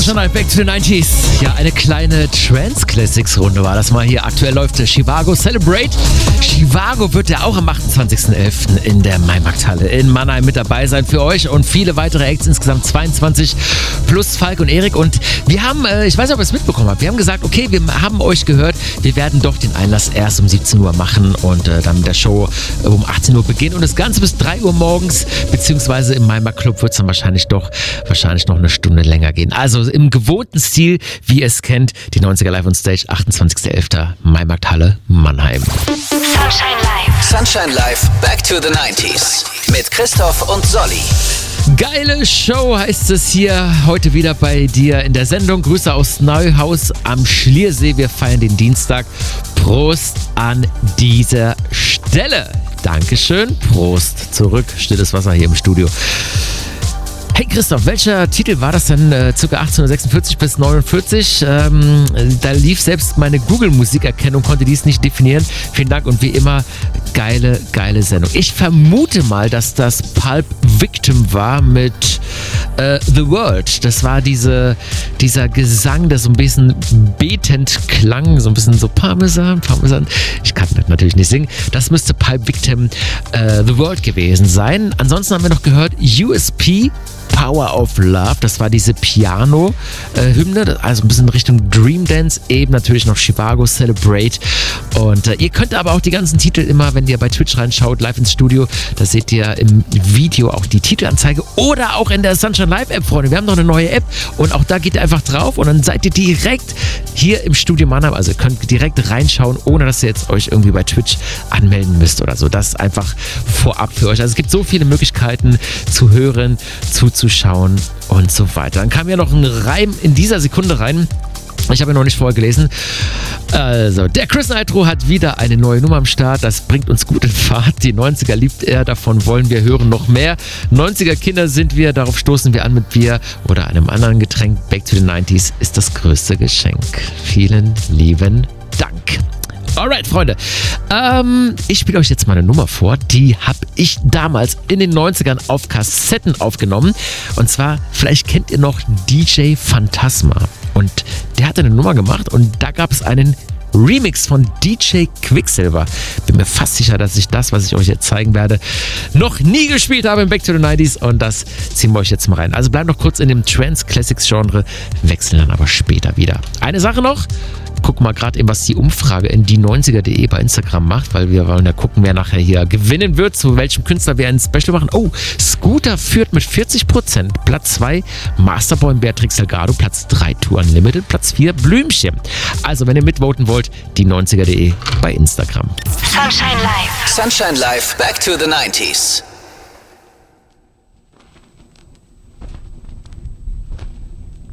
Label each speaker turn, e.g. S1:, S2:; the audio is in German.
S1: Sunshine Live, Back to the 90s. Ja, eine kleine Trance-Classics-Runde war das mal hier. Aktuell läuft der Chivago Celebrate. Chivago wird ja auch am 28.11. in der Maimarkthalle in Mannheim mit dabei sein für euch und viele weitere Acts, insgesamt 22 plus Falk und Erik. Und wir haben, ich weiß nicht, ob ihr es mitbekommen habt, wir haben gesagt, okay, wir haben euch gehört, wir werden doch den Einlass erst um 17 Uhr machen und dann mit der Show um 18 Uhr beginnen und das Ganze bis 3 Uhr morgens, beziehungsweise im Maimarkt Club wird es dann wahrscheinlich noch eine Stunde länger gehen. Also im gewohnten Stil, wie ihr es kennt, die 90er Live on Stage, 28.11. Maimarkthalle Mannheim.
S2: Sunshine Live. Sunshine Live, Back to the 90s. Mit Christoph und Solly.
S1: Geile Show heißt es hier heute wieder bei dir in der Sendung. Grüße aus Neuhaus am Schliersee. Wir feiern den Dienstag. Prost an dieser Stelle. Dankeschön. Prost zurück. Stilles Wasser hier im Studio. Hey Christoph, welcher Titel war das denn? Circa 1846 bis 49. Da lief selbst meine Google-Musikerkennung, konnte dies nicht definieren. Vielen Dank und wie immer, geile Sendung. Ich vermute mal, dass das Pulp Victim war mit The World. Das war dieser Gesang, der so ein bisschen betend klang, so ein bisschen so Parmesan. Ich kann das natürlich nicht singen. Das müsste Pulp Victim The World gewesen sein. Ansonsten haben wir noch gehört USP, Power of Love, das war diese Piano-Hymne, also ein bisschen Richtung Dream Dance, eben natürlich noch Chivago Celebrate und ihr könnt aber auch die ganzen Titel immer, wenn ihr bei Twitch reinschaut, live ins Studio, da seht ihr im Video auch die Titelanzeige oder auch in der Sunshine Live App, Freunde, wir haben noch eine neue App und auch da geht ihr einfach drauf und dann seid ihr direkt hier im Studio Mannheim, also ihr könnt direkt reinschauen, ohne dass ihr jetzt euch irgendwie bei Twitch anmelden müsst oder so, das ist einfach vorab für euch, also es gibt so viele Möglichkeiten zu hören, zuzuschauen und so weiter. Dann kam ja noch ein Reim in dieser Sekunde rein. Ich habe ihn noch nicht vorher gelesen. Also, der Chris Nitro hat wieder eine neue Nummer am Start. Das bringt uns gut in Fahrt. Die 90er liebt er, davon wollen wir hören noch mehr. 90er Kinder sind wir, darauf stoßen wir an mit Bier oder einem anderen Getränk. Back to the 90s ist das größte Geschenk. Vielen lieben Dank. Alright, Freunde. Ich spiele euch jetzt mal eine Nummer vor. Die habe ich damals in den 90ern auf Kassetten aufgenommen. Und zwar, vielleicht kennt ihr noch DJ Phantasma. Und der hat eine Nummer gemacht und da gab es einen Remix von DJ Quicksilver. Bin mir fast sicher, dass ich das, was ich euch jetzt zeigen werde, noch nie gespielt habe im Back to the 90s und das ziehen wir euch jetzt mal rein. Also bleibt noch kurz in dem Trance-Classics-Genre, wechseln dann aber später wieder. Eine Sache noch, guck mal gerade eben, was die Umfrage in die90er.de bei Instagram macht, weil wir wollen ja gucken, wer nachher hier gewinnen wird, zu welchem Künstler wir ein Special machen. Oh, Scooter führt mit 40%, Platz 2 Masterboy und Beatrix Delgado, Platz 3 Tour Unlimited, Platz 4 Blümchen. Also wenn ihr mitvoten wollt, die90er.de bei Instagram.
S2: Sunshine Live. Sunshine Live, Back to the 90s.